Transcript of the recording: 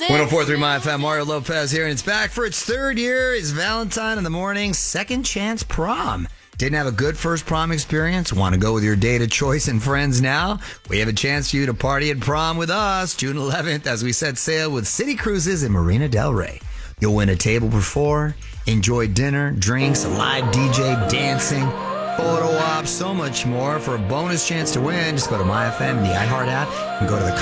104.3 My FM, Mario Lopez here, and it's back for its third year. It's Valentine in the morning, second chance prom. Didn't have a good first prom experience? Want to go with your date of choice and friends now? We have a chance for you to party at prom with us June 11th as we set sail with City Cruises in Marina Del Rey. You'll win a table for four, enjoy dinner, drinks, a live DJ, dancing, photo op, so much more. For a bonus chance to win, just go to MyFM, the iHeart app, and go to the